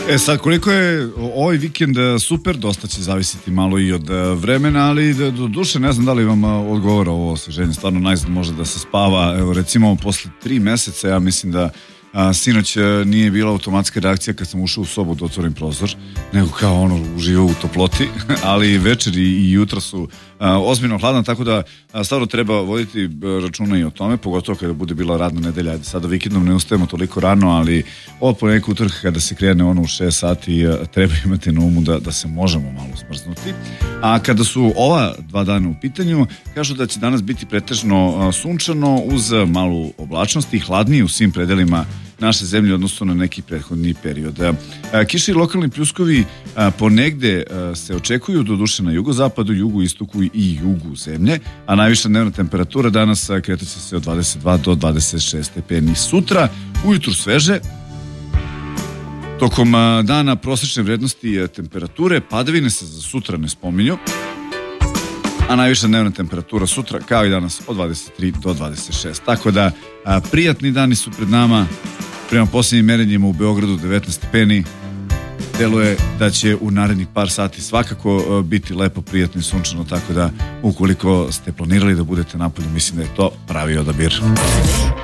Sad, koliko je ovaj vikend super, dosta će zavisiti malo i od vremena, ali do duše ne znam da li vam odgovara ovo osveženje. Stvarno najzad može da se spava. Evo, recimo, posle 3 meseca, ja mislim da sinoć nije bila automatska reakcija kad sam ušao u sobu da otvorim prozor, nego kao ono uživao u toploti, ali večer i jutra su ozbiljno hladna, tako da stvarno treba voditi računa i o tome, pogotovo kada bude bila radna nedelja. Ajde, sada vikendom ne ustajemo toliko rano, ali od ponedjeljka utorka kada se krene ono u 6 sati treba imati na umu da se možemo malo smrznuti. A kada su ova 2 dana u pitanju, kažu da će danas biti pretežno sunčano uz malu oblačnost i hladnije u svim predelima naše zemlje odnosno na neki prethodni period. Kiše i lokalni pljuskovi ponegde se očekuju, doduše na jugozapadu, jugoistoku i jugu zemlje, a najviša dnevna temperatura danas kretaće se od 22 do 26 stepeni. Sutra ujutru sveže, tokom dana prosečne vrednosti temperature, padavine se za sutra ne spominju, a najviša dnevna temperatura sutra, kao i danas, od 23 do 26. Tako da, prijatni dani su pred nama. Prema posljednjim merenjima u Beogradu 19 stepeni. Deluje da će u narednih par sati svakako biti lepo, prijatno i sunčano, tako da ukoliko ste planirali da budete napolju, mislim da je to pravi odabir.